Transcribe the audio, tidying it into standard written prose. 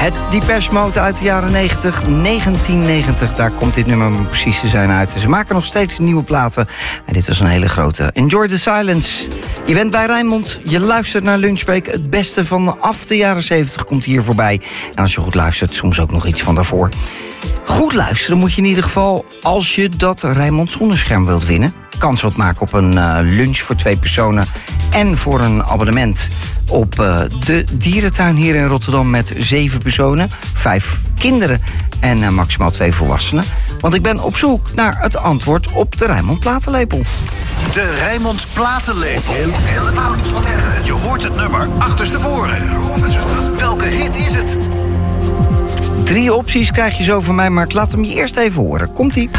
Het Depeche Mode uit de jaren 90, 1990. Daar komt dit nummer om precies te zijn uit. Ze maken nog steeds nieuwe platen. En dit was een hele grote. Enjoy the Silence. Je bent bij Rijnmond, je luistert naar Lunchbreak. Het beste van af de jaren 70 komt hier voorbij. En als je goed luistert, soms ook nog iets van daarvoor. Goed luisteren moet je in ieder geval als je dat Rijnmond zonnescherm wilt winnen. Kans wat maken op een lunch voor 2 personen. En voor een abonnement op de dierentuin hier in Rotterdam met 7 personen. 5 kinderen en maximaal 2 volwassenen. Want ik ben op zoek naar het antwoord op de Rijnmond Platenlepel. De Rijnmond Platenlepel. Je hoort het nummer achterstevoren. Welke hit is het? 3 opties krijg je zo van mij, maar ik laat hem je eerst even horen. Komt-ie.